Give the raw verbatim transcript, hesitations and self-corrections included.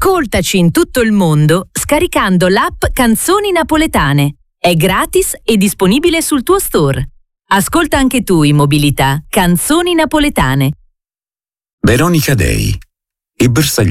Ascoltaci in tutto il mondo scaricando l'app Canzoni Napoletane. È gratis e disponibile sul tuo store. Ascolta anche tu in mobilità Canzoni Napoletane. Veronica Dei, i bersaglieri.